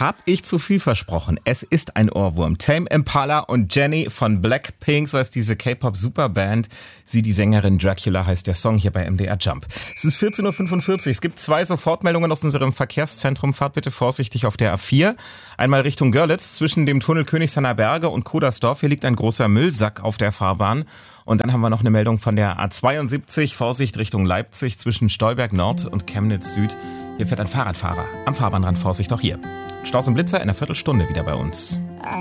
Hab ich zu viel versprochen? Es ist ein Ohrwurm. Tame Impala und Jennie von Blackpink, so heißt diese K-Pop-Superband. Sie, die Sängerin, Dracula heißt der Song hier bei MDR Jump. Es ist 14.45 Uhr. Es gibt 2 Sofortmeldungen aus unserem Verkehrszentrum. Fahrt bitte vorsichtig auf der A4. Einmal Richtung Görlitz zwischen dem Tunnel Königshainer Berge und Kudersdorf. Hier liegt ein großer Müllsack auf der Fahrbahn. Und dann haben wir noch eine Meldung von der A72. Vorsicht Richtung Leipzig zwischen Stolberg Nord und Chemnitz Süd. Hier fährt ein Fahrradfahrer am Fahrbahnrand. Vorsicht auch hier. Staus und Blitzer in einer Viertelstunde wieder bei uns.